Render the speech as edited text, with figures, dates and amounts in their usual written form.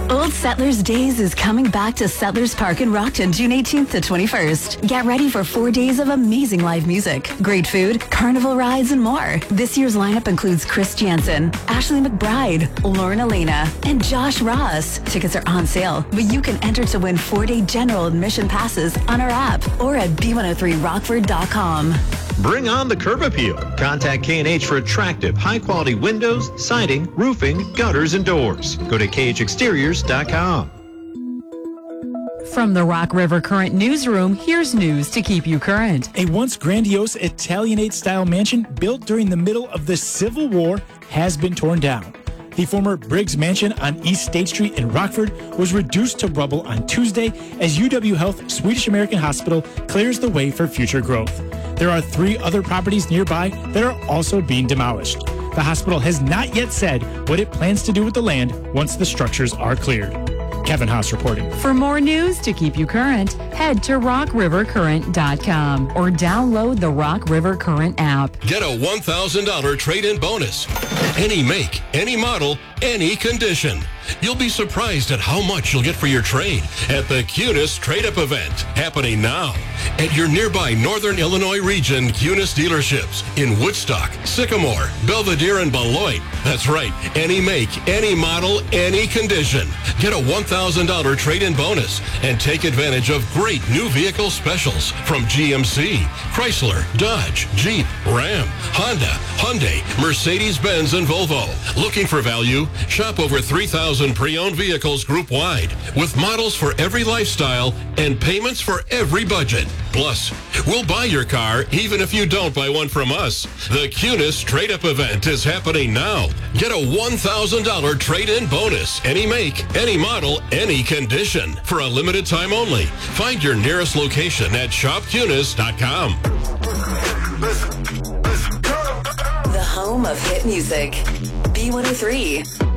Old Settlers Days is coming back to Settlers Park in Rockton, June 18th to 21st. Get ready for 4 days of amazing live music, great food, carnival rides, and more. This year's lineup includes Chris Jansen, Ashley McBride, Lauren Elena, and Josh Ross. Tickets are on sale, but you can enter to win 4-day general admission passes on our app or at b103rockford.com. Bring on the curb appeal. Contact K&H for attractive, high-quality windows, siding, roofing, gutters, and doors. Go to khexteriors.com. From the Rock River Current newsroom, here's news to keep you current. A once grandiose Italianate-style mansion built during the middle of the Civil War has been torn down. The former Briggs Mansion on East State Street in Rockford was reduced to rubble on Tuesday as UW Health Swedish American Hospital clears the way for future growth. There are 3 other properties nearby that are also being demolished. The hospital has not yet said what it plans to do with the land once the structures are cleared. Kevin Haas reporting. For more news to keep you current, head to rockrivercurrent.com or download the Rock River Current app. Get a $1,000 trade-in bonus. Any make, any model, any condition. You'll be surprised at how much you'll get for your trade at the Cunis Trade-Up event happening now at your nearby Northern Illinois region Cunis dealerships in Woodstock, Sycamore, Belvedere, and Beloit. That's right. Any make, any model, any condition. Get a $1,000 trade-in bonus and take advantage of great new vehicle specials from GMC, Chrysler, Dodge, Jeep, Ram, Honda, Hyundai, Mercedes-Benz, and Volvo. Looking for value? Shop over 3,000 pre-owned vehicles group-wide with models for every lifestyle and payments for every budget. Plus, we'll buy your car even if you don't buy one from us. The Cunis Trade-Up event is happening now. Get a $1,000 trade-in bonus. Any make, any model, any condition. For a limited time only. Find your nearest location at shopcunis.com. The home of hit music. B103.